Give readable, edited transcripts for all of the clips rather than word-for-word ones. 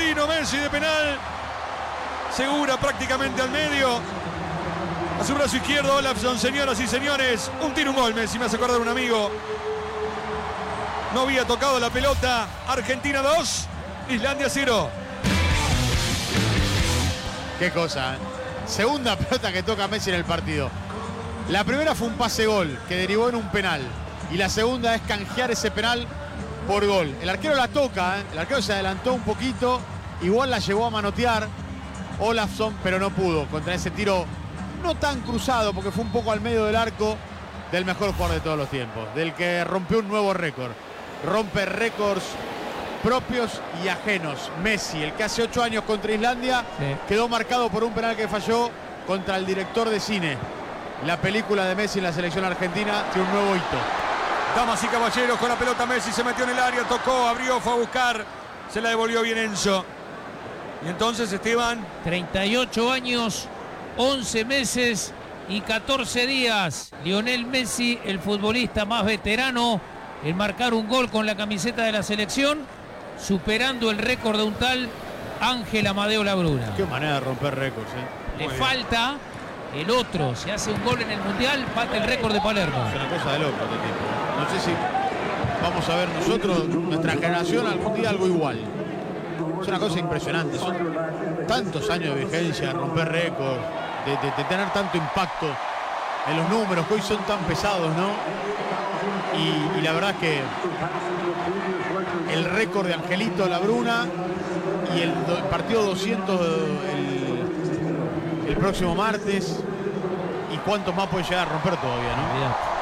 Vino Messi de penal. Segura prácticamente al medio. A su brazo izquierdo Olafsson, señoras y señores. Un tiro, un gol. Messi me hace acordar un amigo. No había tocado la pelota. Argentina 2, Islandia 0. Qué cosa, ¿eh? Segunda pelota que toca Messi en el partido. La primera fue un pase-gol que derivó en un penal. Y la segunda es canjear ese penal por gol. El arquero la toca, ¿eh? El arquero se adelantó un poquito. Igual la llevó a manotear Olafsson, pero no pudo contra ese tiro no tan cruzado, porque fue un poco al medio del arco del mejor jugador de todos los tiempos, del que rompió un nuevo récord. Rompe récords propios y ajenos. Messi, el que hace 8 años contra Islandia, quedó marcado por un penal que falló contra el director de cine. La película de Messi en la selección argentina tiene un nuevo hito. Damas y caballeros, con la pelota Messi se metió en el área, tocó, abrió, fue a buscar, se la devolvió bien Enzo. Y entonces, Esteban, 38 años, 11 meses y 14 días. Lionel Messi, el futbolista más veterano en marcar un gol con la camiseta de la selección, superando el récord de un tal Ángel Amadeo Labruna. Qué manera de romper récords, ¿eh? Le falta el otro, si hace un gol en el Mundial, falta el récord de Palermo. Es una cosa de loco este tipo. No sé si vamos a ver nosotros, nuestra generación, algún día algo igual. Es una cosa impresionante. Son tantos años de vigencia, romper récords, de tener tanto impacto en los números que hoy son tan pesados, ¿no? Y la verdad es que el récord de Angelito Labruna y el partido 200 el próximo martes, y cuántos más puede llegar a romper todavía, ¿no?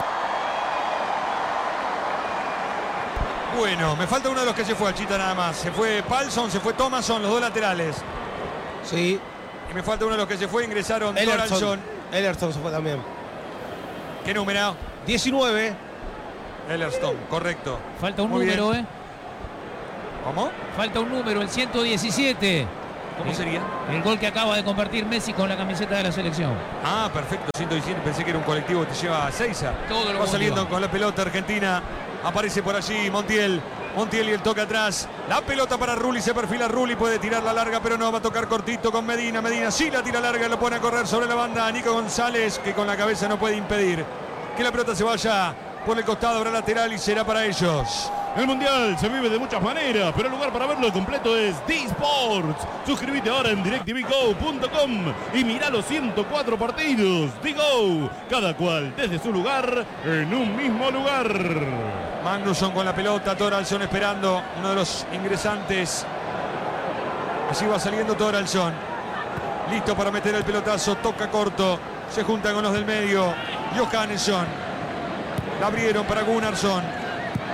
bueno, me falta uno de los que se fue, Chita, nada más. Se fue Palsson, se fue Thomasson, los dos laterales. Sí. Y me falta uno de los que se fue, ingresaron Ellerson. Thoralson. Ellerson se fue también. ¿Qué número? 19. Ellerson, correcto. Falta un Muy número, bien. ¿Cómo? Falta un número, el 117. ¿Cómo sería? El gol que acaba de convertir Messi con la camiseta de la selección. Ah, perfecto, 117. Pensé que era un colectivo que te lleva a Seiza. Todo lo Va saliendo motiva. con la pelota Argentina. Aparece por allí Montiel. Montiel y el toque atrás. La pelota para Rulli, se perfila Rulli, puede tirar la larga, pero no, va a tocar cortito con Medina. Medina sí la tira larga, lo pone a correr sobre la banda. Nico González, que con la cabeza no puede impedir que la pelota se vaya por el costado, habrá lateral y será para ellos. El Mundial se vive de muchas maneras, pero el lugar para verlo completo es D-Sports. Suscríbete ahora en DirecTVGo.com y mira los 104 partidos. D-Go, cada cual desde su lugar, en un mismo lugar. Magnusson con la pelota, Thoralson esperando, uno de los ingresantes. Así va saliendo Thoralson. Listo para meter el pelotazo, toca corto, se junta con los del medio. Johannesson. La abrieron para Gunnarsson.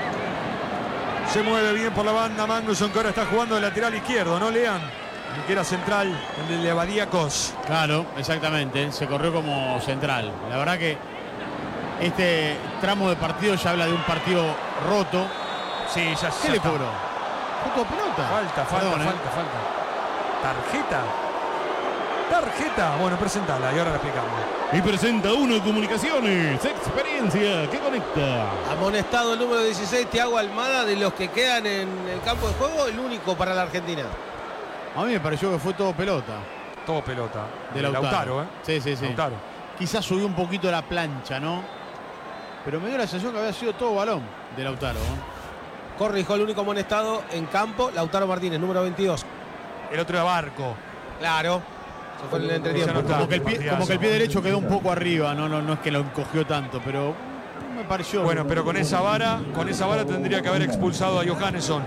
Se mueve bien por la banda Magnusson, que ahora está jugando de lateral izquierdo, ¿no, Lean? El que era central, el de Levadiakos. Claro, exactamente. Se corrió como central. La verdad que este tramo de partido ya habla de un partido roto. Sí, ya ¿Qué ya le está. cobró? ¿Punto pelota? Falta. Perdón, ¿Tarjeta? Tarjeta. Bueno, presentala y ahora la explicamos. Y presenta Uno Comunicaciones, experiencia que conecta. Amonestado el número 16, Thiago Almada, de los que quedan en el campo de juego, el único para la Argentina. A mí me pareció que fue todo pelota. Todo pelota. De Lautaro. ¿eh? Sí. Lautaro. Quizás subió un poquito la plancha, ¿no? Pero me dio la sensación que había sido todo balón de Lautaro, ¿no? Corrijo, el único amonestado en campo, Lautaro Martínez, número 22. El otro era Barco. Claro. Se fue en el entretiempo. Ya no está. Como que el pie derecho quedó un poco arriba, no es que lo encogió tanto, pero me pareció. Bueno, pero con esa vara tendría que haber expulsado a Johannesson.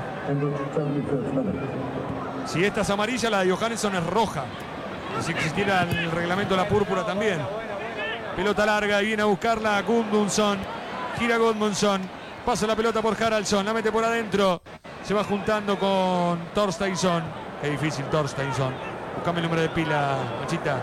Si esta es amarilla, la de Johannesson es roja. Si existiera en el reglamento la púrpura también. Pelota larga y viene a buscarla a Gudmundsson. Gira Gudmundsson. Pasa la pelota por Haraldsson. La mete por adentro. Se va juntando con Thorsteinsson. Qué difícil Thorsteinsson. Buscame el número de pila, Machita.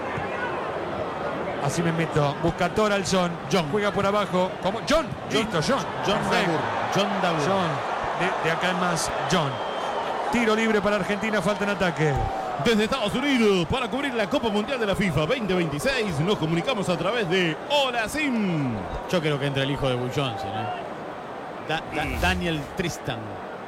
Así me meto. Busca Thoraldsson. John juega por abajo. ¿Cómo? John. Listo, John. Perfecto. John Dabur. John. De acá en más, John. Tiro libre para Argentina. Falta en ataque. Desde Estados Unidos, para cubrir la Copa Mundial de la FIFA 2026, nos comunicamos a través de Hola Sim. Yo creo que entra el hijo de Bull Johnson, ¿eh? Daniel Tristan.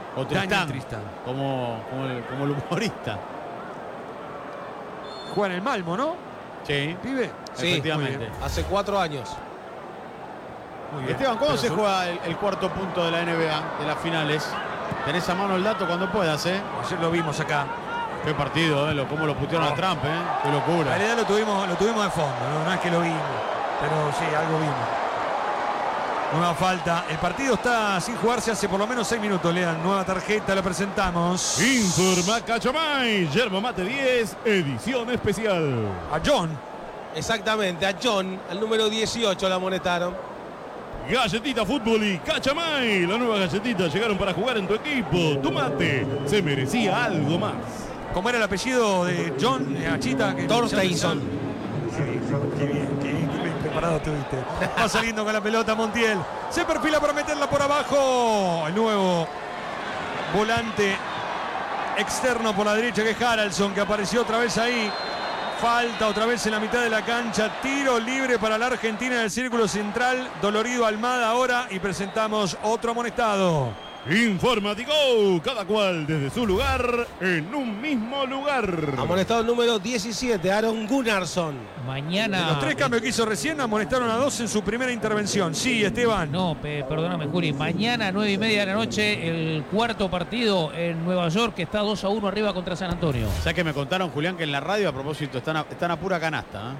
O Tristán, Tristán. como el humorista. Juega en el Malmo, ¿no? Sí, ¿Pibe? Sí, efectivamente. hace 4 años. Muy bien. Esteban, ¿cuándo Pero se su- juega el cuarto punto de la NBA, de las finales? Tenés a mano el dato cuando puedas, ¿eh? Ayer lo vimos acá. Qué partido, ¿eh? Cómo lo putearon a Trump, ¿eh? Qué En locura. realidad lo tuvimos de fondo, no es que lo vimos. Pero sí, algo vimos. Nueva falta. El partido está sin jugarse hace por lo menos 6 minutos. Lean, nueva tarjeta, la presentamos. Informa Cachamay, yerba mate 10, edición especial. A John. Exactamente, a John, al número 18 la amonestaron. Galletita Fútbol y Cachamay, la nueva galletita llegaron para jugar en tu equipo. Tu mate se merecía algo más. ¿Cómo era el apellido de John Achita? Torsteinson. Qué bien preparado estuviste. Va saliendo con la pelota Montiel. Se perfila para meterla por abajo. El nuevo volante externo por la derecha que es Haraldson, que apareció otra vez ahí. Falta otra vez en la mitad de la cancha. Tiro libre para la Argentina en el círculo central. Dolorido Almada ahora y presentamos otro amonestado. Informatico, cada cual desde su lugar, en un mismo lugar. Amonestado número 17, Aaron Gunnarsson. Mañana. De los 3 cambios que hizo recién, amonestaron a 2 en su primera intervención. Sí, Esteban. No, perdóname, Juli. Mañana, 9:30 de la noche, el cuarto partido en Nueva York, que está 2-1 arriba contra San Antonio. Ya que me contaron, Julián, que en la radio, a propósito, están a pura canasta, ¿eh?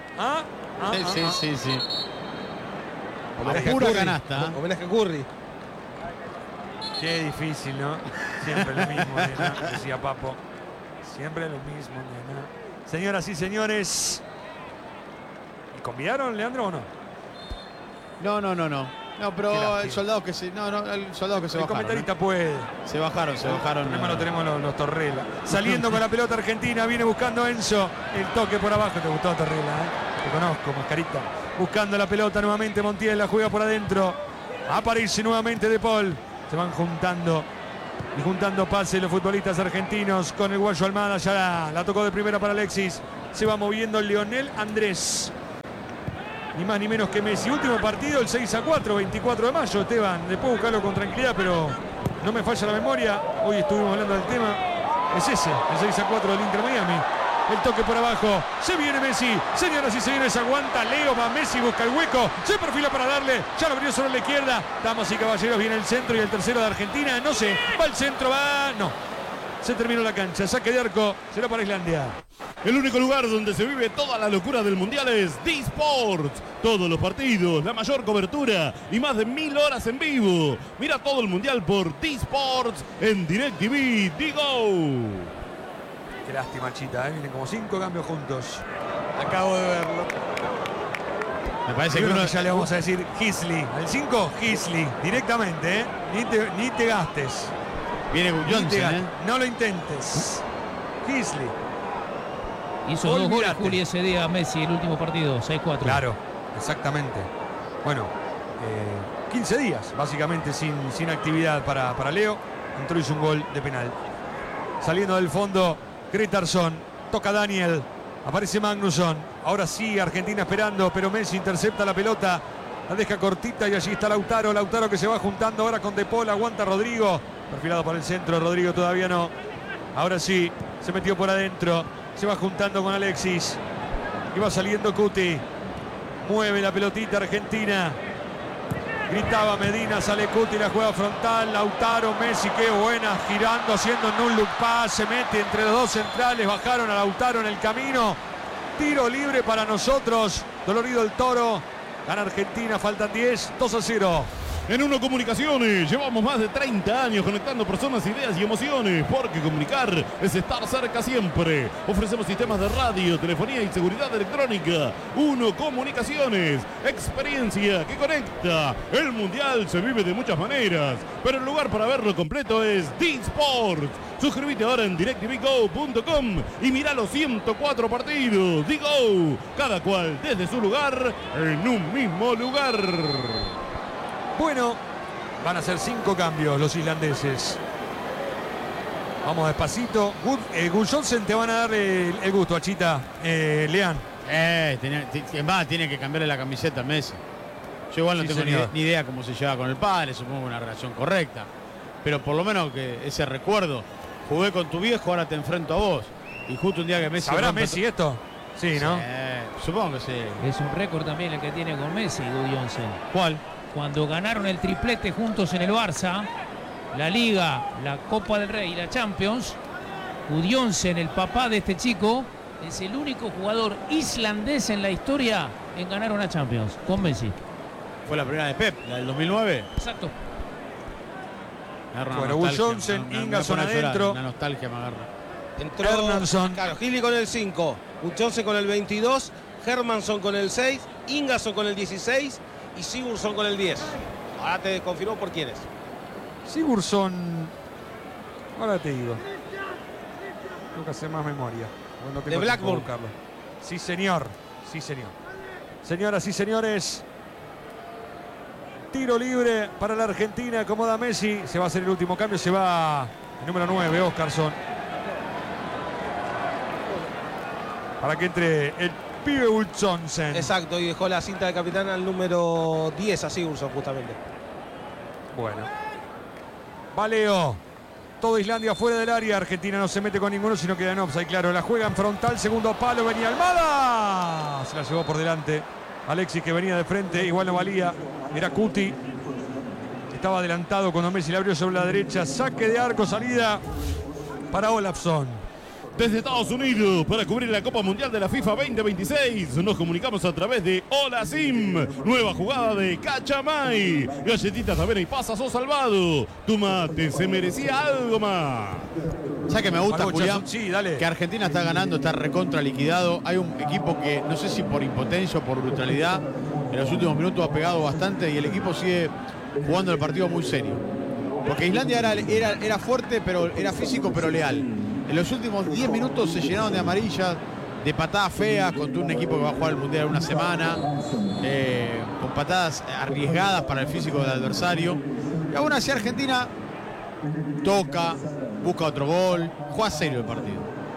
Sí. Homenaje A pura a Curry. canasta, ¿eh? Homenaje a Curry. Qué difícil, ¿no? Siempre lo mismo, nena, decía Papo. Siempre lo mismo, nena. Señoras y señores. ¿Y convidaron, Leandro, o no? No, Qué pero lástima. el soldado que se. El soldado que se El bajaron. comentarista puede. Se bajaron. El problema lo tenemos los Torrela. Saliendo con la pelota argentina, viene buscando Enzo. El toque por abajo. ¿Te gustó, Torrela? Te conozco, mascarita. Buscando la pelota nuevamente, Montiel la juega por adentro. Aparece nuevamente De Paul. Se van juntando y juntando pases los futbolistas argentinos con el guayo Almada. Ya la tocó de primera para Alexis. Se va moviendo Lionel Andrés. Ni más ni menos que Messi. Último partido, el 6-4, 24 de mayo, Esteban. Después buscarlo con tranquilidad, pero no me falla la memoria. Hoy estuvimos hablando del tema. Es ese, el 6-4 del Inter Miami. El toque por abajo. Se viene Messi. Señoras y señores, aguanta Leo. Va Messi, busca el hueco. Se perfila para darle. Ya lo abrió sobre la izquierda. Damas y caballeros, viene el centro y el tercero de Argentina. No sé. Va el centro, va. No. Se terminó la cancha. Saque de arco. Será para Islandia. El único lugar donde se vive toda la locura del mundial es D-Sports. Todos los partidos, la mayor cobertura y más de 1000 horas en vivo. Mira todo el mundial por D-Sports en DirecTV Digo. Qué lástima, Chita. Vienen como 5 cambios juntos. Acabo de verlo. Me parece Hay que uno uno. que ya le vamos a decir Gisley. El 5, Gisley. Directamente, ¿eh? Ni te gastes. Viene Ni te Johnson, gastes. ¿eh? No lo intentes. Gisley. Hizo 2 goles, Olvídate. Juli, ese día Messi, el último partido, 6-4. Claro, exactamente. Bueno, 15 días básicamente sin actividad para Leo. Entró y hizo un gol de penal. Saliendo del fondo, Gretarsson. Toca Daniel. Aparece Magnusson. Ahora sí, Argentina esperando, pero Messi intercepta la pelota. La deja cortita y allí está Lautaro. Lautaro que se va juntando ahora con De Paul. Aguanta Rodrigo. Perfilado para el centro. Rodrigo todavía no. Ahora sí, se metió por adentro. Se va juntando con Alexis. Y va saliendo Cuti. Mueve la pelotita Argentina. Gritaba Medina, sale Cuti, la juega frontal. Lautaro, Messi, qué buena. Girando, haciendo un look pass. Se mete entre los dos centrales. Bajaron a Lautaro en el camino. Tiro libre para nosotros. Dolorido el Toro. Gana Argentina, faltan 10. 2-0. En Uno Comunicaciones llevamos más de 30 años conectando personas, ideas y emociones, porque comunicar es estar cerca siempre. Ofrecemos sistemas de radio, telefonía y seguridad electrónica. Uno Comunicaciones, experiencia que conecta. El mundial se vive de muchas maneras, pero el lugar para verlo completo es D-Sports. Suscríbete ahora en DirecTVGo.com y mira los 104 partidos. Digo, cada cual desde su lugar, en un mismo lugar. Bueno, van a ser 5 cambios los islandeses. Vamos despacito. Gus Johnson te van a dar el gusto, Achita. Lean. Tiene que cambiarle la camiseta a Messi. Yo igual no Sí, tengo señor. ni idea cómo se lleva con el padre, supongo una relación correcta. pero por lo menos que ese recuerdo. Jugué con tu viejo, ahora te enfrento a vos. Y justo un día que Messi... ¿Sabrá Messi esto? Sí, ¿no? Supongo que sí. Es un récord también el que tiene con Messi, Gudjonsen. ¿Cuál? Cuando ganaron el triplete juntos en el Barça, la Liga, la Copa del Rey y la Champions, Gudjonsen, el papá de este chico, es el único jugador islandés en la historia en ganar una Champions, con Messi. Fue la primera de Pep, la del 2009. Exacto. Bueno, Gudjonsen, Ingason adentro. La nostalgia me agarra. Entró Hernansson. Claro, Gili con el 5, Gudjonsen con el 22, Hermansson con el 6, Ingason con el 16 y Sigurdsson con el 10. Ahora te confirmo por quiénes. Sigurdsson, ahora te digo. Tengo que hacer más memoria. Bueno, De Blackburn. buscarlo. Sí, señor. Sí, señor. Señoras y señores, tiro libre para la Argentina. Acomoda Messi. Se va a hacer el último cambio. Se va el número 9, Óscarsson. Para que entre el pibe Gudjonsen. Exacto, y dejó la cinta de capitán al número 10 a Sigurdsson justamente. Bueno. Valeo. Todo Islandia fuera del área. Argentina no se mete con ninguno, sino queda en offside. Claro, la juega en frontal. Segundo palo. Venía Almada. Se la llevó por delante. Alexis, que venía de frente. Igual no valía. Era Cuti. Estaba adelantado cuando Messi le abrió sobre la derecha. Saque de arco. Salida para Olafsson. Desde Estados Unidos, para cubrir la Copa Mundial de la FIFA 2026, nos comunicamos a través de Hola Sim. Nueva jugada de Cachamay. Galletitas Avena y pasas o salvado. Tu mate se merecía algo más. ¿Sabes que me gusta, Palucha, Julián? sí, dale. Que Argentina está ganando, está recontra liquidado. Hay un equipo que, no sé si por impotencia o por brutalidad, en los últimos minutos ha pegado bastante y el equipo sigue jugando el partido muy serio. Porque Islandia era fuerte, pero era físico, pero leal. En los últimos 10 minutos se llenaron de amarillas, de patadas feas contra un equipo que va a jugar el Mundial en una semana, con patadas arriesgadas para el físico del adversario. Y aún así Argentina toca, busca otro gol, juega serio el partido.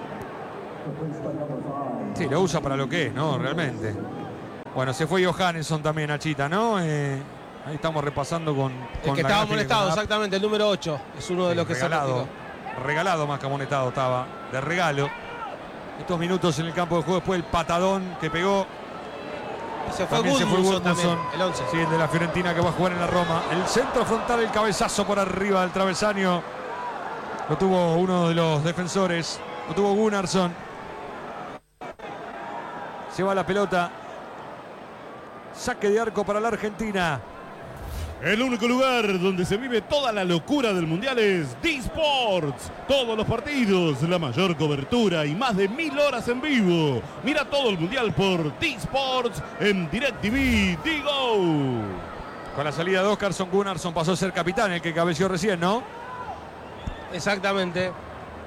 Sí, lo usa para lo que es, ¿no? Realmente. Bueno, se fue Johannesson también, Nachita, ¿no? Ahí estamos repasando con El que la estaba gráfica amonestado, con la- exactamente, el número 8. Es uno de los que regalado, se retiró. regalado más que amonestado estaba, de regalo. Estos minutos en el campo de juego, después el patadón que pegó. Y se fue También se fue Gudmundsson también, Gudmundsson, el 11. sí, el de la Fiorentina que va a jugar en la Roma. El centro frontal, el cabezazo por arriba del travesaño. Lo tuvo uno de los defensores, lo tuvo Gunnarsson. Se va la pelota. Saque de arco para la Argentina. El único lugar donde se vive toda la locura del Mundial es D-Sports. Todos los partidos, la mayor cobertura y más de 1000 horas en vivo. Mira todo el Mundial por D-Sports en DirecTV Digo. Con la salida de Óscarsson, Gunnarsson pasó a ser capitán, el que cabeció recién, ¿no? Exactamente.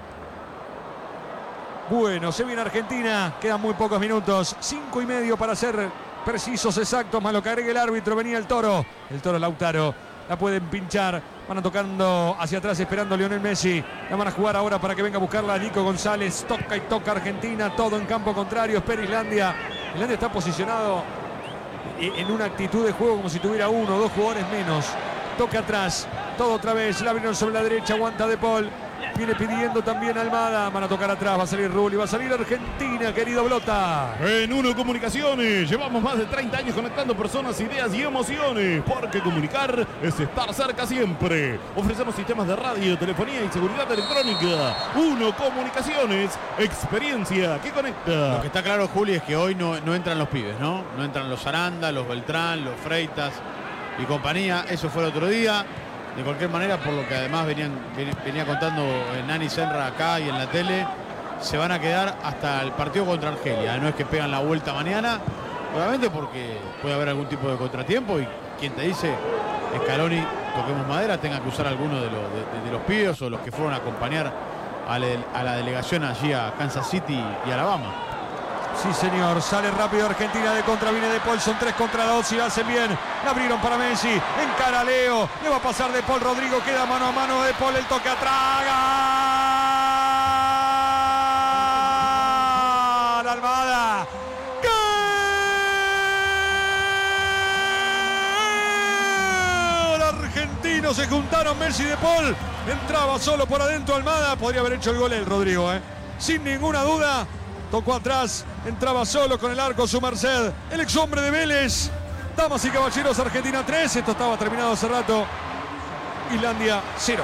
Bueno, se viene Argentina, quedan muy pocos minutos, 5:30 para ser precisos, exactos, más lo que agregue el árbitro. Venía el Toro Lautaro, la pueden pinchar, van tocando hacia atrás esperando a Lionel Messi, la van a jugar ahora para que venga a buscarla Nico González, toca y toca Argentina, todo en campo contrario, espera Islandia. Islandia está posicionado en una actitud de juego como si tuviera 1 o 2 jugadores menos, toca atrás, todo otra vez, la abrieron sobre la derecha, aguanta De Paul. Viene pidiendo también Almada. Van a tocar atrás. Va a salir Rulli. Va a salir Argentina, querido Blota. En Uno Comunicaciones llevamos más de 30 años conectando personas, ideas y emociones. Porque comunicar es estar cerca siempre. Ofrecemos sistemas de radio, telefonía y seguridad electrónica. Uno Comunicaciones, experiencia que conecta. Lo que está claro, Juli, es que hoy no entran los pibes, ¿no? No entran los Aranda, los Beltrán, los Freitas y compañía. Eso fue el otro día. De cualquier manera, por lo que además venía contando Nani Senra acá y en la tele, se van a quedar hasta el partido contra Argelia. No es que pegan la vuelta mañana, obviamente porque puede haber algún tipo de contratiempo y quien te dice, Scaloni, toquemos madera, tenga que usar alguno de los pibes o los que fueron a acompañar a la delegación allí a Kansas City y Alabama. Sí, señor. Sale rápido Argentina de contra. Viene De Paul. Son 3 contra 2. Y lo hacen bien. La abrieron para Messi. Encara a Leo. Le va a pasar De Paul. Rodrigo queda mano a mano. De Paul. El toque atrás. ¡Gol! Almada. ¡Gol! Argentinos se juntaron Messi y De Paul. Entraba solo por adentro Almada. Podría haber hecho el gol el Rodrigo, sin ninguna duda. Tocó atrás, entraba solo con el arco a su merced. El ex hombre de Vélez. Damas y caballeros, Argentina 3. Esto estaba terminado hace rato. Islandia 0.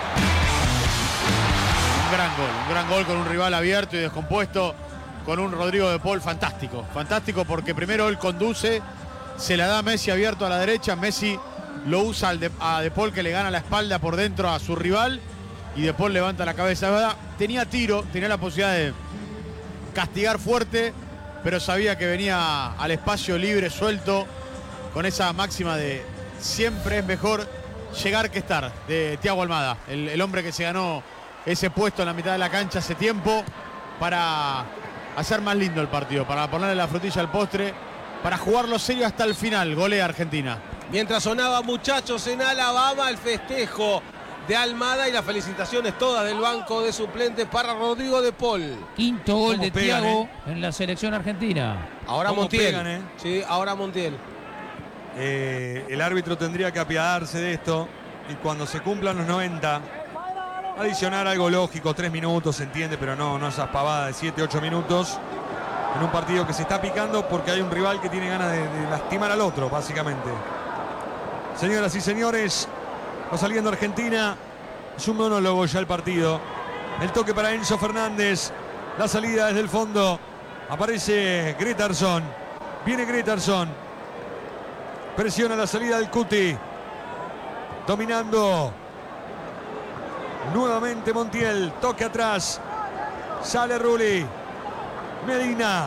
Un gran gol con un rival abierto y descompuesto. Con un Rodrigo de Paul fantástico. Fantástico porque primero él conduce, se la da a Messi abierto a la derecha. Messi lo usa a De Paul, que le gana la espalda por dentro a su rival. Y De Paul levanta la cabeza. ¿Verdad? Tenía tiro, tenía la posibilidad de castigar fuerte, pero sabía que venía al espacio libre, suelto, con esa máxima de siempre es mejor llegar que estar, de Thiago Almada, el hombre que se ganó ese puesto en la mitad de la cancha hace tiempo para hacer más lindo el partido, para ponerle la frutilla al postre, para jugarlo serio hasta el final. Golea Argentina. Mientras sonaba, muchachos, en Alabama, el festejo de Almada y las felicitaciones todas del banco de suplentes para Rodrigo de Paul. Quinto gol de pegan, Thiago en la selección argentina. Ahora Montiel. Pegan, Sí, ahora Montiel. El árbitro tendría que apiadarse de esto y cuando se cumplan los 90 adicionar algo lógico, 3 minutos, se entiende, pero no esas pavadas de 7, 8 minutos en un partido que se está picando porque hay un rival que tiene ganas de lastimar al otro, básicamente. Señoras y señores, va saliendo Argentina, es un monólogo ya el partido. El toque para Enzo Fernández, la salida desde el fondo, aparece Gretarsson, viene Gretarsson, presiona la salida del Cuti, dominando nuevamente Montiel, toque atrás, sale Rulli, Medina,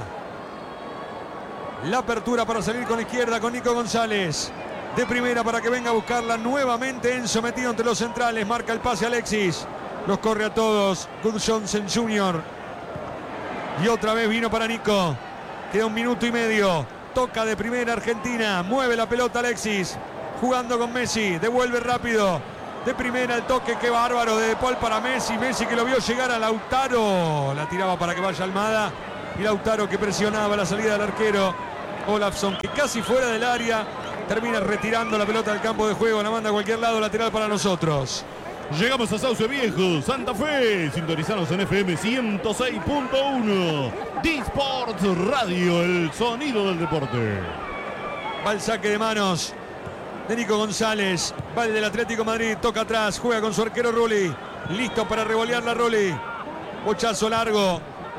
la apertura para salir con la izquierda con Nico González, de primera para que venga a buscarla nuevamente Enzo, metido entre los centrales, marca el pase Alexis, los corre a todos, Gus Johnson Jr. y otra vez vino para Nico, queda 1 minuto y medio, toca de primera Argentina, mueve la pelota Alexis, jugando con Messi, devuelve rápido, de primera el toque, qué bárbaro de Paul para Messi, Messi que lo vio llegar a Lautaro, la tiraba para que vaya Almada, y Lautaro que presionaba la salida del arquero Olafsson, que casi fuera del área, termina retirando la pelota del campo de juego, la manda a cualquier lado, lateral para nosotros. Llegamos a Sauce Viejo, Santa Fe. Sintonizanos en FM 106.1. D-Sports Radio, el sonido del deporte. Va el saque de manos de Nico González. Va el del Atlético de Madrid, toca atrás, juega con su arquero Rulli. Listo para revolearla Rulli. Bochazo largo.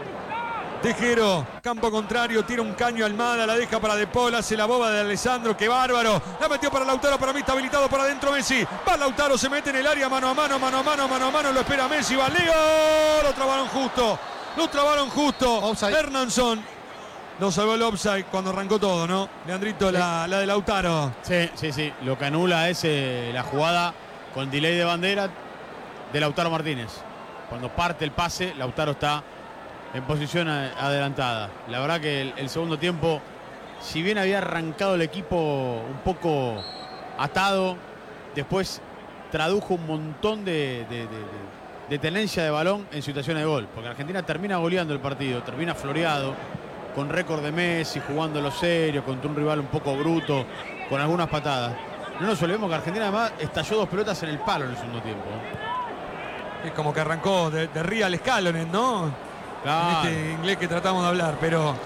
Tejero, campo contrario, tira un caño Almada, la deja para De Paul, hace la boba de Alessandro, qué bárbaro. La metió para Lautaro, para mí está habilitado para adentro Messi. Va Lautaro, se mete en el área, mano a mano, lo espera Messi, va Leo, lo trabaron justo. Offside. Hernansson no salvó el offside cuando arrancó todo, ¿no? Leandrito, la de Lautaro. Sí. Lo que anula es la jugada con delay de bandera de Lautaro Martínez. Cuando parte el pase, Lautaro está en posición adelantada. La verdad que el segundo tiempo, si bien había arrancado el equipo un poco atado, después tradujo un montón de tenencia de balón en situaciones de gol. Porque Argentina termina goleando el partido, termina floreado, con récord de Messi, jugándolo serio, contra un rival un poco bruto, con algunas patadas. No nos olvidemos que Argentina además estalló 2 pelotas en el palo en el segundo tiempo. Es como que arrancó de Real Scalonen, ¿no? Claro. En este inglés que tratamos de hablar, pero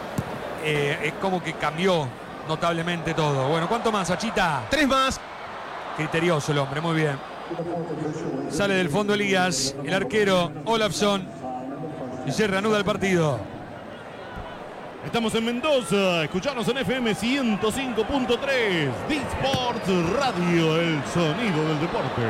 es como que cambió notablemente todo. Bueno, ¿cuánto más, Achita? 3 más. Criterioso el hombre, muy bien. Sale del fondo Elías, el arquero Olafsson, y se reanuda el partido. Estamos en Mendoza, escuchanos en FM 105.3, D-Sports Radio, el sonido del deporte.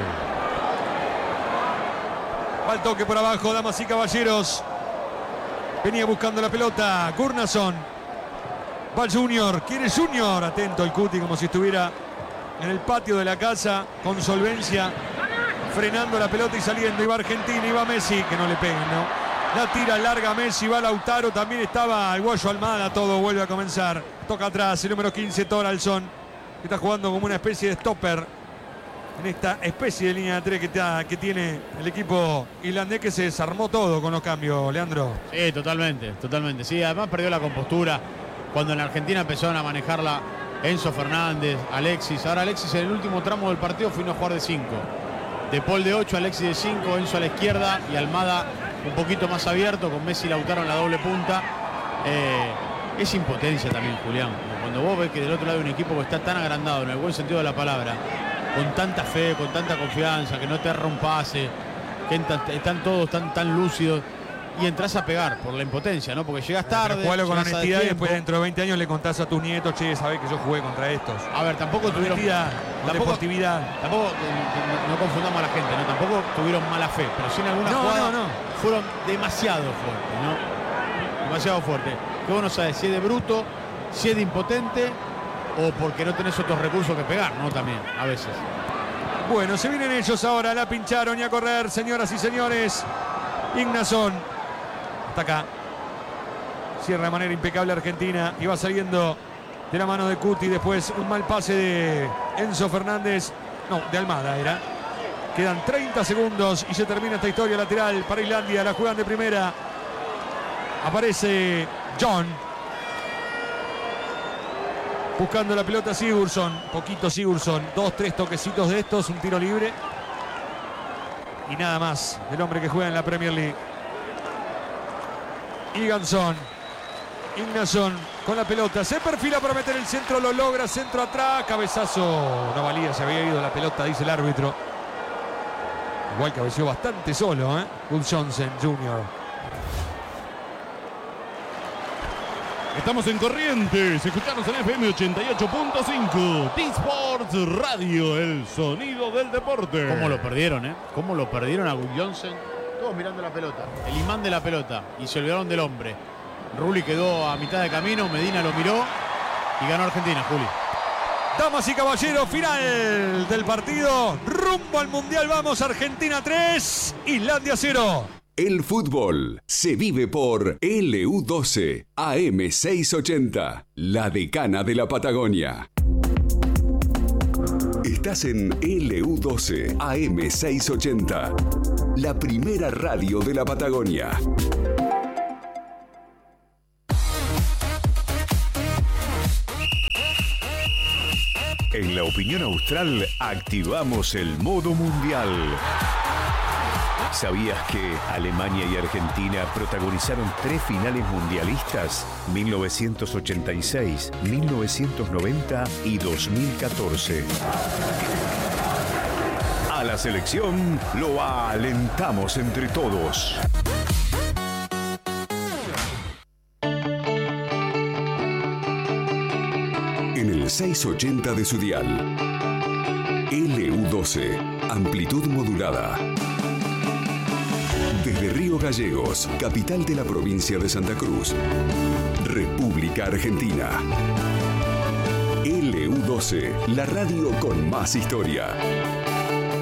Va el toque por abajo, damas y caballeros. Venía buscando la pelota Gurnason. Va el Junior, quiere Junior, atento el Cuti como si estuviera en el patio de la casa, con solvencia, frenando la pelota y saliendo. Iba Argentina, iba Messi, que no le peguen, ¿no? La tira larga Messi, va Lautaro, también estaba el guayo Almada, todo vuelve a comenzar. Toca atrás el número 15, Thoralson, que está jugando como una especie de stopper en esta especie de línea de 3 que tiene el equipo irlandés, que se desarmó todo con los cambios, Leandro. Sí, totalmente. Sí, además perdió la compostura cuando en Argentina empezaron a manejarla Enzo Fernández, Alexis. Ahora Alexis en el último tramo del partido fue a jugar de 5. De Paul de 8, Alexis de 5, Enzo a la izquierda y Almada un poquito más abierto, con Messi y Lautaro en la doble punta. Es impotencia también, Julián. Cuando vos ves que del otro lado hay un equipo que está tan agrandado, en el buen sentido de la palabra, con tanta fe, con tanta confianza, que no te erra un pase, que están todos tan lúcidos, y entras a pegar por la impotencia, ¿no? Porque llegas tarde. Jugalo con honestidad y después de dentro de 20 años le contás a tus nietos, che, sabés que yo jugué contra estos. A ver, tampoco tuvieron... deportividad. Tampoco, no confundamos a la gente, ¿no? Tampoco tuvieron mala fe, pero sí en algunas jugadas fueron demasiado fuertes, ¿no? Demasiado fuertes. Que vos no sabés si es de bruto, si es de impotente o porque no tenés otros recursos que pegar, ¿no? También, a veces. Bueno, se vienen ellos ahora, la pincharon y a correr, señoras y señores. Ignazón. Hasta acá. Cierra de manera impecable Argentina y va saliendo de la mano de Cuti. Después un mal pase de Enzo Fernández. No, de Almada era. Quedan 30 segundos y se termina esta historia lateral para Islandia. La juegan de primera. Aparece John. Buscando la pelota Sigurdsson. Poquito Sigurdsson. 2-3 toquecitos de estos. Un tiro libre. Y nada más del hombre que juega en la Premier League. Ignazón con la pelota. Se perfila para meter el centro. Lo logra. Centro atrás. Cabezazo. No valía. Se había ido la pelota, dice el árbitro. Igual cabeció bastante solo, Will Johnson Jr. Estamos en Corrientes, escuchanos en FM 88.5, T-Sports Radio, el sonido del deporte. ¿Cómo lo perdieron, ¿Cómo lo perdieron a Will Johnson? Todos mirando la pelota, el imán de la pelota, y se olvidaron del hombre. Rulli quedó a mitad de camino, Medina lo miró y ganó Argentina, Juli. Damas y caballeros, final del partido. Rumbo al Mundial vamos, Argentina 3, Islandia 0. El fútbol se vive por LU12 AM680, la decana de la Patagonia. Estás en LU12 AM680, la primera radio de la Patagonia. En la opinión austral activamos el modo mundial. ¿Sabías que Alemania y Argentina protagonizaron 3 finales mundialistas? 1986, 1990 y 2014. A la selección lo alentamos entre todos. En el 680 de su dial. LU12, amplitud modulada. Desde Río Gallegos, capital de la provincia de Santa Cruz, República Argentina. LU12, la radio con más historia.